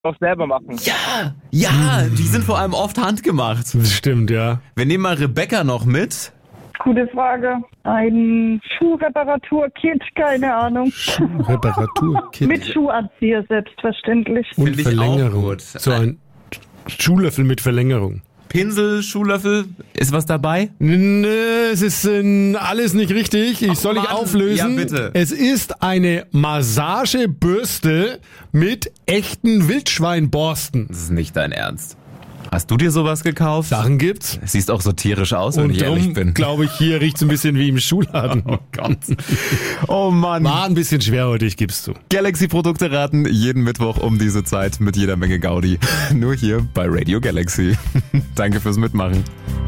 auch selber machen. Ja, die sind vor allem oft handgemacht. Das stimmt, ja. Wir nehmen mal Rebecca noch mit. Gute Frage. Ein Schuhreparaturkit, keine Ahnung. Reparaturkit. Mit Schuhanzieher, selbstverständlich. Und Finde ich auch Verlängerung. gut. So ein Schuhlöffel mit Verlängerung. Pinsel, Schuhlöffel, ist was dabei? Nö, es ist alles nicht richtig. Soll ich Mann. auflösen? Ja, bitte. Es ist eine Massagebürste mit echten Wildschweinborsten. Das ist nicht dein Ernst. Hast du dir sowas gekauft? Sachen gibt's. Siehst auch so tierisch aus, wenn Und ich ehrlich darum bin. glaube ich, hier riecht's ein bisschen wie im Schuhladen. Oh Gott. Oh Mann. War ein bisschen schwer heute, ich gib's zu. Galaxy-Produkte raten jeden Mittwoch um diese Zeit mit jeder Menge Gaudi. Nur hier bei Radio Galaxy. Danke fürs Mitmachen.